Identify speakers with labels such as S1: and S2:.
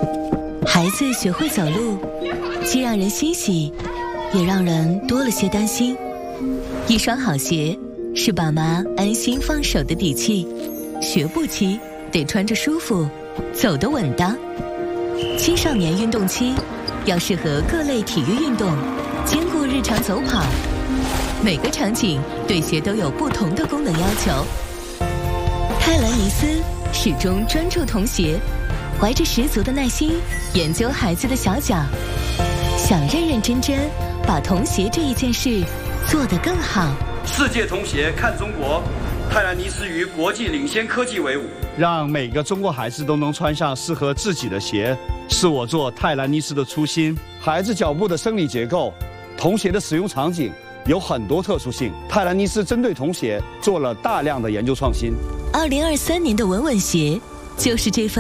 S1: 孩子学会走路，既让人欣喜，也让人多了些担心。一双好鞋是爸妈安心放手的底气，学步期得穿着舒服，走得稳当。青少年运动期要适合各类体育运动，兼顾日常走跑。每个场景对鞋都有不同的功能要求。泰兰尼斯始终专注童鞋，怀着十足的耐心研究孩子的小脚，想认认真真把童鞋这一件事做得更好。
S2: 世界童鞋看中国，泰兰尼斯与国际领先科技为伍，
S3: 让每个中国孩子都能穿上适合自己的鞋，是我做泰兰尼斯的初心。孩子脚部的生理结构，童鞋的使用场景有很多特殊性，泰兰尼斯针对童鞋做了大量的研究创新。
S1: 2023年的稳稳鞋就是这份